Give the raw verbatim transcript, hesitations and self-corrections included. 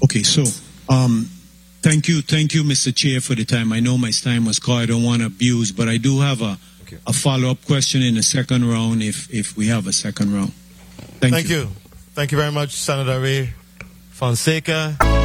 Okay, so um, thank you, thank you, Mister Chair, for the time. I know my time was called. I don't want to abuse, but I do have a, okay. a follow-up question in the second round if, if we have a second round. Thank, thank you. you. Thank you very much, Senator Ray Fonseca.